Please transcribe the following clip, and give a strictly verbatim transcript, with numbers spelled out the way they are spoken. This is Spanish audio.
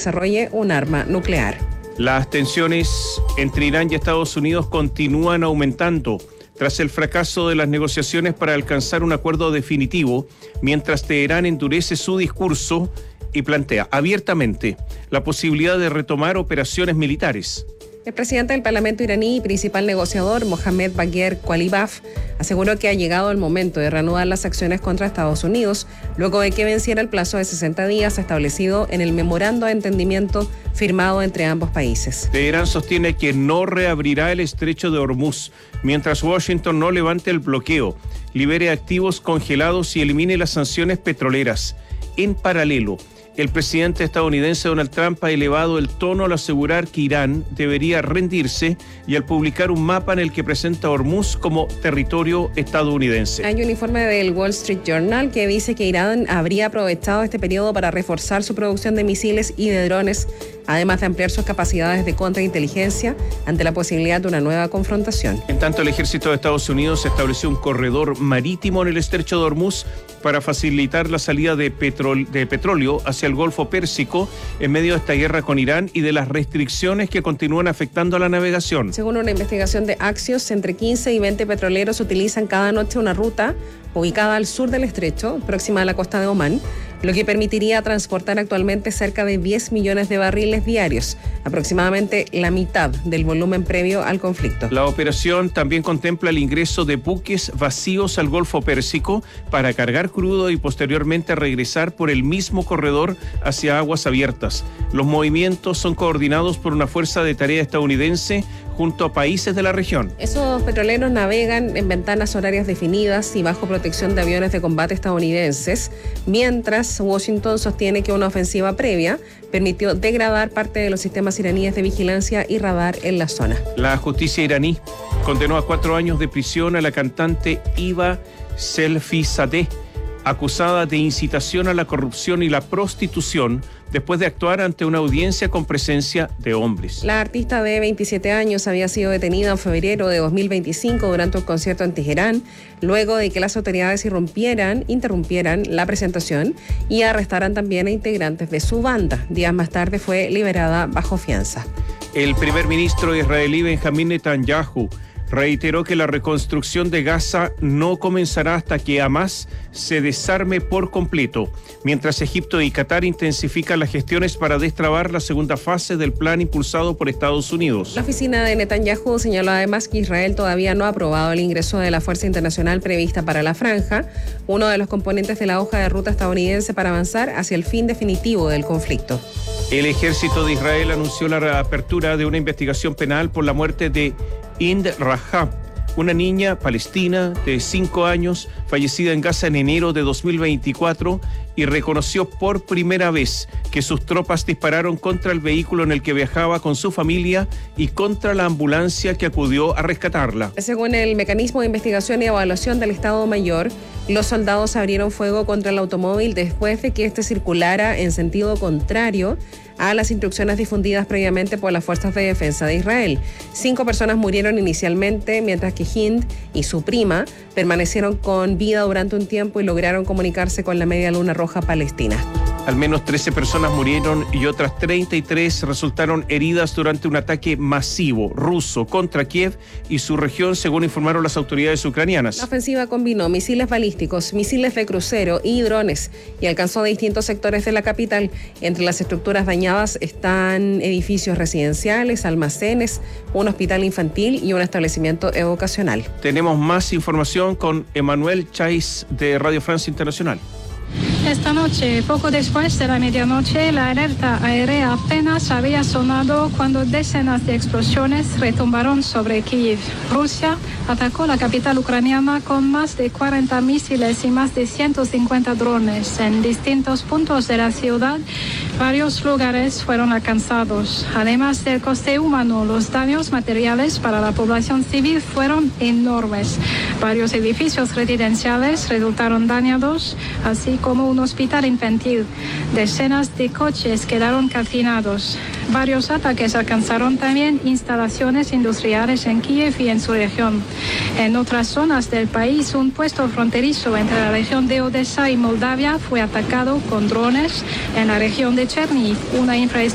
desarrolle un arma nuclear. Las tensiones entre Irán y Estados Unidos continúan aumentando tras el fracaso de las negociaciones para alcanzar un acuerdo definitivo, mientras Teherán endurece su discurso y plantea abiertamente la posibilidad de retomar operaciones militares. El presidente del Parlamento iraní y principal negociador, Mohammad Bagher Qualibaf, aseguró que ha llegado el momento de reanudar las acciones contra Estados Unidos, luego de que venciera el plazo de sesenta días establecido en el memorando de entendimiento firmado entre ambos países. Teherán sostiene que no reabrirá el estrecho de Hormuz, mientras Washington no levante el bloqueo, libere activos congelados y elimine las sanciones petroleras. En paralelo, el presidente estadounidense Donald Trump ha elevado el tono al asegurar que Irán debería rendirse y al publicar un mapa en el que presenta a Hormuz como territorio estadounidense. Hay un informe del Wall Street Journal que dice que Irán habría aprovechado este periodo para reforzar su producción de misiles y de drones, además de ampliar sus capacidades de contrainteligencia ante la posibilidad de una nueva confrontación. En tanto, el ejército de Estados Unidos estableció un corredor marítimo en el estrecho de Hormuz para facilitar la salida de, petrol- de petróleo hacia el Golfo Pérsico en medio de esta guerra con Irán y de las restricciones que continúan afectando a la navegación. Según una investigación de Axios, entre quince y veinte petroleros utilizan cada noche una ruta ubicada al sur del estrecho, próxima a la costa de Omán, lo que permitiría transportar actualmente cerca de diez millones de barriles diarios, aproximadamente la mitad del volumen previo al conflicto. La operación también contempla el ingreso de buques vacíos al Golfo Pérsico para cargar crudo y posteriormente regresar por el mismo corredor hacia aguas abiertas. Los movimientos son coordinados por una fuerza de tarea estadounidense junto a países de la región. Esos petroleros navegan en ventanas horarias definidas y bajo protección de aviones de combate estadounidenses, mientras Washington sostiene que una ofensiva previa permitió degradar parte de los sistemas iraníes de vigilancia y radar en la zona. La justicia iraní condenó a cuatro años de prisión a la cantante Hiba Selfizadeh, acusada de incitación a la corrupción y la prostitución, después de actuar ante una audiencia con presencia de hombres. La artista de veintisiete años había sido detenida en febrero de dos mil veinticinco durante un concierto en Teherán, luego de que las autoridades irrumpieran, interrumpieran la presentación y arrestaran también a integrantes de su banda. Días más tarde fue liberada bajo fianza. El primer ministro israelí Benjamín Netanyahu reiteró que la reconstrucción de Gaza no comenzará hasta que Hamás se desarme por completo, mientras Egipto y Qatar intensifican las gestiones para destrabar la segunda fase del plan impulsado por Estados Unidos. La oficina de Netanyahu señaló además que Israel todavía no ha aprobado el ingreso de la fuerza internacional prevista para la franja, uno de los componentes de la hoja de ruta estadounidense para avanzar hacia el fin definitivo del conflicto. El ejército de Israel anunció la reapertura de una investigación penal por la muerte de Hind Rahab, una niña palestina de cinco años fallecida en Gaza en enero de dos mil veinticuatro, y reconoció por primera vez que sus tropas dispararon contra el vehículo en el que viajaba con su familia y contra la ambulancia que acudió a rescatarla. Según el mecanismo de investigación y evaluación del Estado Mayor, los soldados abrieron fuego contra el automóvil después de que éste circulara en sentido contrario a las instrucciones difundidas previamente por las Fuerzas de Defensa de Israel. Cinco personas murieron inicialmente, mientras que Hind y su prima permanecieron con vida durante un tiempo y lograron comunicarse con la Media Luna Roja Palestina. Al menos trece personas murieron y otras treinta y tres resultaron heridas durante un ataque masivo ruso contra Kiev y su región, según informaron las autoridades ucranianas. La ofensiva combinó misiles balísticos, misiles de crucero y drones y alcanzó distintos sectores de la capital. Entre las estructuras dañadas están edificios residenciales, almacenes, un hospital infantil y un establecimiento educacional. Tenemos más información con Emmanuel Chais de Radio Francia Internacional. Esta noche, poco después de la medianoche, la alerta aérea apenas había sonado cuando decenas de explosiones retumbaron sobre Kiev. Rusia atacó la capital ucraniana con más de cuarenta misiles y más de ciento cincuenta drones. En distintos puntos de la ciudad, varios lugares fueron alcanzados. Además del coste humano, los daños materiales para la población civil fueron enormes. Varios edificios residenciales resultaron dañados, así como un hospital infantil. Decenas de coches quedaron calcinados. Varios ataques alcanzaron también instalaciones industriales en Kiev y en su región. En otras zonas del país, un puesto fronterizo entre la región de Odessa y Moldavia fue atacado con drones. En la región de Chernihiv, una infraestructura